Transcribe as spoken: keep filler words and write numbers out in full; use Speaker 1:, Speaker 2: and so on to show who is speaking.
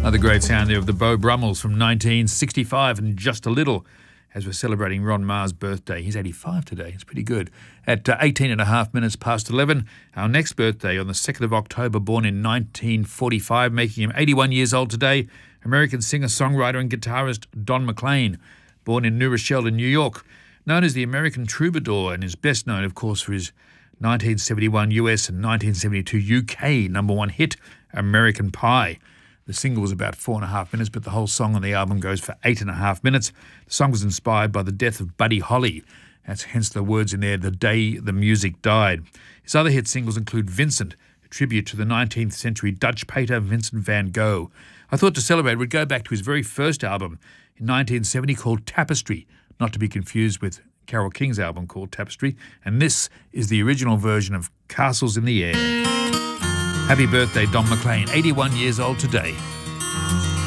Speaker 1: Another great sound there of the Beau Brummels from nineteen sixty-five and Just a Little, as we're celebrating Ron Ma's birthday. He's eighty-five today. It's pretty good. At uh, eighteen and a half minutes past eleven, our next birthday on the second of October, born in nineteen forty-five, making him eighty-one years old today, American singer, songwriter and guitarist Don McLean, born in New Rochelle in New York. Known as the American Troubadour, and is best known, of course, for his nineteen seventy-one U S and nineteen seventy-two U K number one hit, American Pie. The single was about four and a half minutes, but the whole song on the album goes for eight and a half minutes. The song was inspired by the death of Buddy Holly. That's hence the words in there, the day the music died. His other hit singles include Vincent, a tribute to the nineteenth century Dutch painter Vincent van Gogh. I thought to celebrate we'd go back to his very first album in nineteen seventy called Tapestry, not to be confused with Carole King's album called Tapestry. And this is the original version of Castles in the Air. Happy birthday, Don McLean, eighty-one years old today.